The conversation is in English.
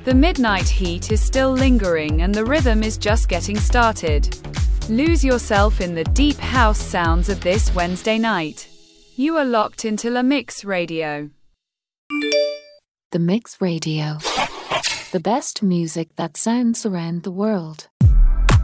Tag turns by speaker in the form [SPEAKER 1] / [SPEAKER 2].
[SPEAKER 1] The midnight heat is still lingering and the rhythm is just getting started. Lose yourself in the deep house sounds of this Wednesday night. You are locked into La Mix Radio.
[SPEAKER 2] The Mix Radio. The best music that sounds around the world.